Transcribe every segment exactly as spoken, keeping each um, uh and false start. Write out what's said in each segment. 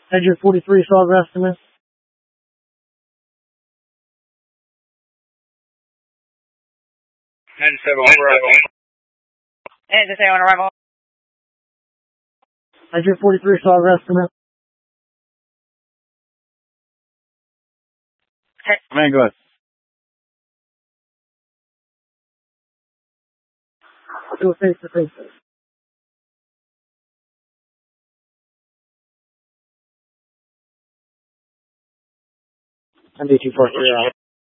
Edger forty-three, solid estimate. ninety-seven on arrival. ninety-seven on arrival. Edger forty-three, solid estimate. Okay. Command, go ahead. Do a face-to-face. M D two forty-three out.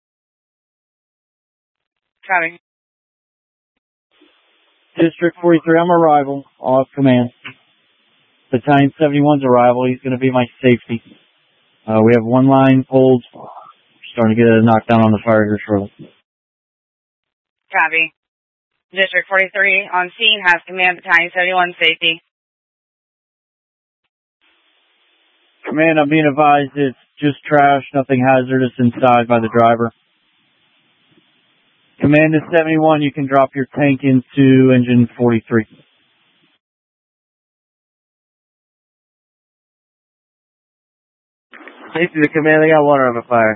Copy. District forty-three, I'm arrival. Off command. Battalion seventy-one's arrival. He's going to be my safety. Uh, we have one line pulled. We're starting to get a knockdown on the fire here shortly. Copy. District forty-three on scene, has command, Battalion seventy-one, safety. Command, I'm being advised it's just trash, nothing hazardous inside by the driver. Command is seventy-one, you can drop your tank into engine forty-three. Safety to command, they got water on the fire.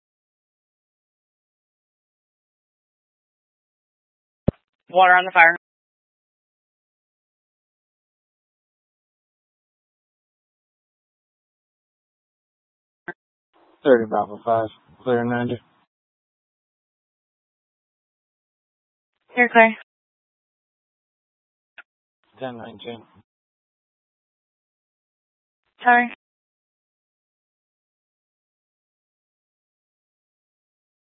Water on the fire. thirty Bravo five, clear ninety. Here, clear. ten nineteen. Sorry.